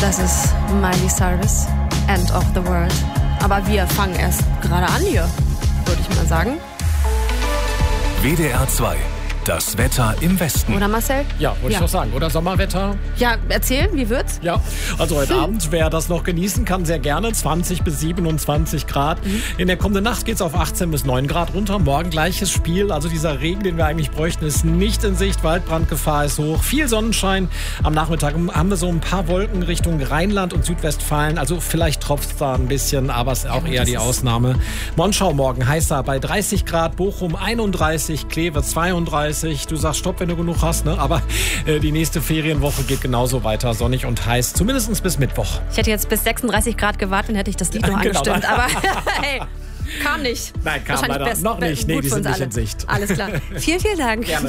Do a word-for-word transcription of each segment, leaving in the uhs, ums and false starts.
Das ist Miley Cyrus, End of the World. Aber wir fangen erst gerade an hier, würde ich mal sagen. W D R zwei, das Wetter im Westen. Oder Marcel? Ja, wollte Ja. ich doch sagen. Oder Sommerwetter? Ja, erzähl, wie wird's? Ja, also heute Abend, wer das noch genießen kann, sehr gerne. zwanzig bis siebenundzwanzig Grad. Mhm. In der kommenden Nacht geht es auf achtzehn bis neun Grad runter. Morgen gleiches Spiel. Also dieser Regen, den wir eigentlich bräuchten, ist nicht in Sicht. Waldbrandgefahr ist hoch. Viel Sonnenschein. Am Nachmittag haben wir so ein paar Wolken Richtung Rheinland und Südwestfalen. Also vielleicht tropft es da ein bisschen, aber es ist auch eher die Ausnahme. Monschau morgen heißer bei dreißig Grad. Bochum einunddreißig. Kleve zweiunddreißig. Du sagst Stopp, wenn du genug hast, ne? Aber äh, die nächste Ferienwoche geht genauso weiter. Sonnig und heiß. Zumindest bis Mittwoch. Ich hätte jetzt bis sechsunddreißig Grad gewartet, dann hätte ich das Lied noch Genau. angestimmt. Aber hey, kam nicht. Nein, kam Wahrscheinlich leider best- noch nicht. Nee, gut die für sind uns nicht alle. in Sicht. Alles klar. Vielen, vielen Dank. Gerne.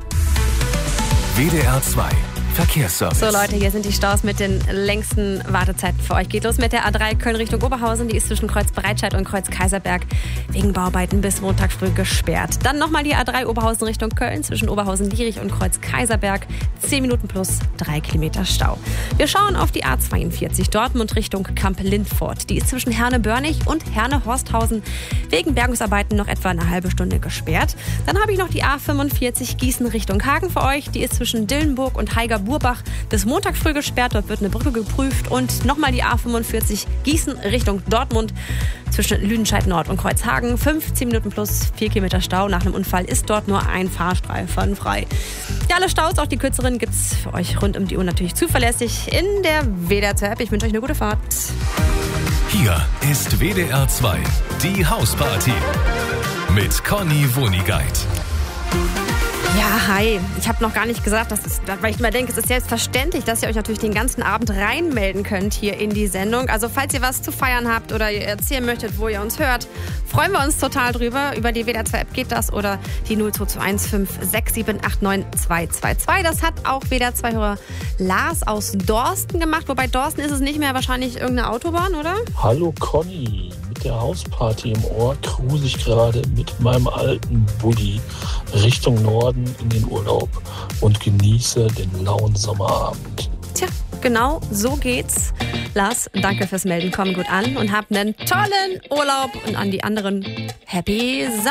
W D R zwei, Verkehrsservice. So Leute, hier sind die Staus mit den längsten Wartezeiten für euch. Geht los mit der A drei Köln Richtung Oberhausen. Die ist zwischen Kreuz Breitscheid und Kreuz Kaiserberg wegen Bauarbeiten bis Montag früh gesperrt. Dann nochmal die A drei Oberhausen Richtung Köln zwischen Oberhausen-Lierich und Kreuz Kaiserberg. zehn Minuten plus drei Kilometer Stau. Wir schauen auf die A zweiundvierzig Dortmund Richtung Kamp-Lindfort. Die ist zwischen Herne-Börnig und Herne-Horsthausen wegen Bergungsarbeiten noch etwa eine halbe Stunde gesperrt. Dann habe ich noch die A fünfundvierzig Gießen Richtung Hagen für euch. Die ist zwischen Dillenburg und Haiger-Burbach bis Montag früh gesperrt. Dort wird eine Brücke geprüft. Und nochmal die A fünfundvierzig Gießen Richtung Dortmund zwischen Lüdenscheid Nord und Kreuzhagen. fünfzehn Minuten plus vier Kilometer Stau. Nach einem Unfall ist dort nur ein Fahrstreifen frei. Ja, alle Staus, auch die kürzeren, gibt es für euch rund um die Uhr natürlich zuverlässig in der W D R zwei App. Ich wünsche euch eine gute Fahrt. Hier ist W D R zwei, die Hausparty. Mit Conny Wonigkeit. Ja, hi. Ich habe noch gar nicht gesagt, dass es, weil ich immer denke, es ist selbstverständlich, dass ihr euch natürlich den ganzen Abend reinmelden könnt hier in die Sendung. Also falls ihr was zu feiern habt oder ihr erzählen möchtet, wo ihr uns hört, freuen wir uns total drüber. Über die W D R zwei App geht das oder die null zwei zwei eins fünf sechs sieben acht neun zwei zwei zwei. Das hat auch W D R zwei-Hörer Lars aus Dorsten gemacht. Wobei Dorsten ist es nicht mehr, wahrscheinlich irgendeine Autobahn, oder? Hallo Conny, mit der Hausparty im Ohr cruise ich gerade mit meinem alten Buggy Richtung Norden in den Urlaub und genieße den lauen Sommerabend. Tja, genau so geht's. Lars, danke fürs Melden. Komm gut an und habt einen tollen Urlaub. Und an die anderen, Happy Sommer!